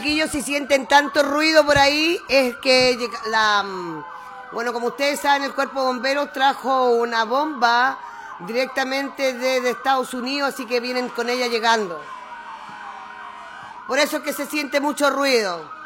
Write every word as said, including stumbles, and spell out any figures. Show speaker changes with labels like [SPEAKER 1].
[SPEAKER 1] chiquillos, si sienten tanto ruido por ahí, es que llega- la... mm, bueno, como ustedes saben, el Cuerpo de Bomberos trajo una bomba directamente desde Estados Unidos, así que vienen con ella llegando. Por eso es que se siente mucho ruido.